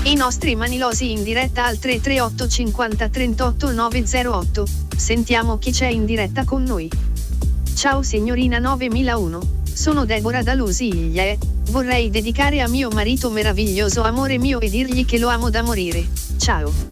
I nostri manilosi in diretta al 338 50 38 908. Sentiamo chi c'è in diretta con noi. Ciao signorina 9001, sono Deborah da Lusiglia e vorrei dedicare a mio marito meraviglioso amore mio e dirgli che lo amo da morire. Ciao.